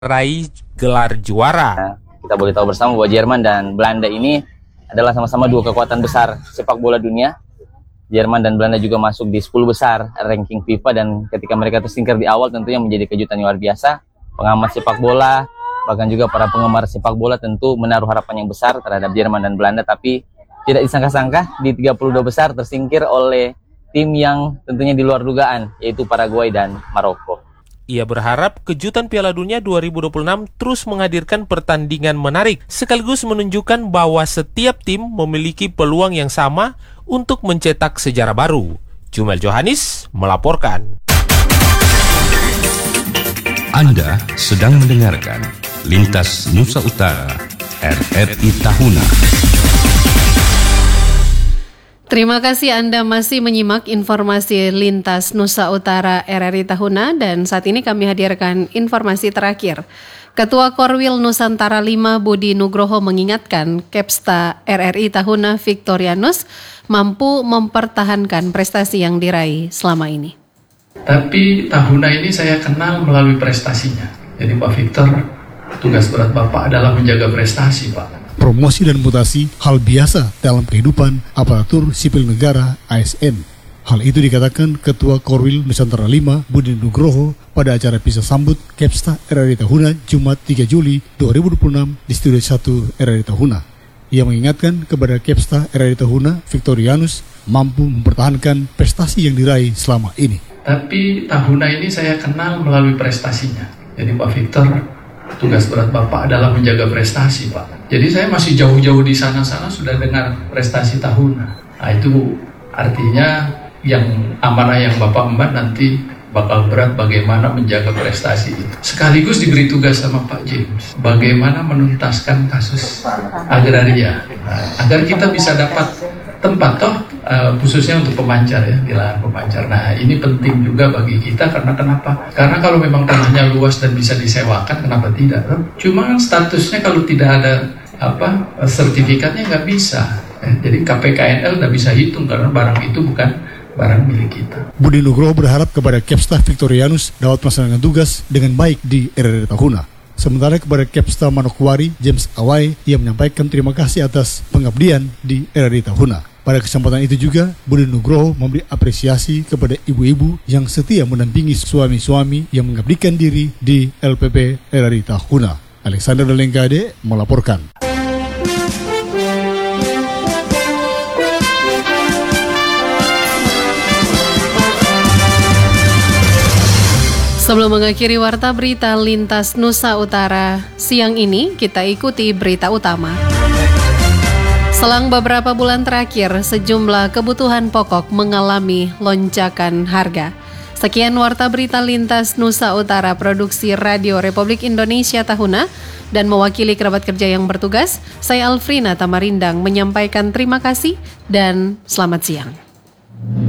meraih gelar juara. Kita boleh tahu bersama bahwa Jerman dan Belanda ini adalah sama-sama dua kekuatan besar sepak bola dunia. Jerman dan Belanda juga masuk di 10 besar ranking FIFA, dan ketika mereka tersingkir di awal tentunya menjadi kejutan luar biasa. Pengamat sepak bola, bahkan juga para penggemar sepak bola tentu menaruh harapan yang besar terhadap Jerman dan Belanda, tapi tidak disangka-sangka di 32 besar tersingkir oleh tim yang tentunya di luar dugaan, yaitu Paraguay dan Maroko. Ia berharap kejutan Piala Dunia 2026 terus menghadirkan pertandingan menarik, sekaligus menunjukkan bahwa setiap tim memiliki peluang yang sama untuk mencetak sejarah baru. Jumel Johannes melaporkan. Anda sedang mendengarkan Lintas Nusa Utara RRI Tahuna. Terima kasih Anda masih menyimak informasi Lintas Nusa Utara RRI Tahuna, dan saat ini kami hadirkan informasi terakhir. Ketua Korwil Nusantara 5 Budi Nugroho mengingatkan Kepsta RRI Tahuna Victorianus mampu mempertahankan prestasi yang diraih selama ini. Tapi Tahuna ini saya kenal melalui prestasinya. Jadi Pak Victor, tugas berat Bapak adalah menjaga prestasi, Pak. Promosi dan mutasi hal biasa dalam kehidupan aparatur sipil negara ASN. Hal itu dikatakan Ketua Korwil Nusantara 5 Budi Nugroho pada acara pisah sambut Kepsta RRI Tahuna Jumat 3 Juli 2026 di Studio 1 RRI Tahuna. Ia mengingatkan kepada Kepsta RRI Tahuna Victorianus mampu mempertahankan prestasi yang diraih selama ini. Tapi Tahuna ini saya kenal melalui prestasinya. Jadi Pak Victor, tugas berat Bapak adalah menjaga prestasi, Pak. Jadi saya masih jauh-jauh di sana-sana sudah dengar prestasi Tahuna. Nah, itu artinya yang amanah yang Bapak emban nanti bakal berat bagaimana menjaga prestasi itu. Sekaligus diberi tugas sama Pak James, bagaimana menuntaskan kasus agraria. Nah, agar kita bisa dapat tempat khususnya untuk pemancar ya, di lahan pemancar. Nah, ini penting juga bagi kita karena kenapa? Karena kalau memang tanahnya luas dan bisa disewakan, kenapa tidak? Cuma kan statusnya kalau tidak ada sertifikatnya nggak bisa. Jadi KPKNL nggak bisa hitung karena barang itu bukan barang milik kita. Budi Nugroho berharap kepada Kepsta Victorianus dapat melaksanakan tugas dengan baik di RRI Tahuna. Sementara kepada Kepsta Manokwari James Awai, ia menyampaikan terima kasih atas pengabdian di RRI Tahuna. Pada kesempatan itu juga, Budi Nugroho memberi apresiasi kepada ibu-ibu yang setia mendampingi suami-suami yang mengabdikan diri di LPP RRI Tahuna. Alexander Dalengkade melaporkan. Sebelum mengakhiri warta berita Lintas Nusa Utara siang ini, kita ikuti berita utama. Selang beberapa bulan terakhir, sejumlah kebutuhan pokok mengalami lonjakan harga. Sekian warta berita Lintas Nusa Utara produksi Radio Republik Indonesia Tahuna, dan mewakili kerabat kerja yang bertugas, saya Alfrina Tamarindang menyampaikan terima kasih dan selamat siang.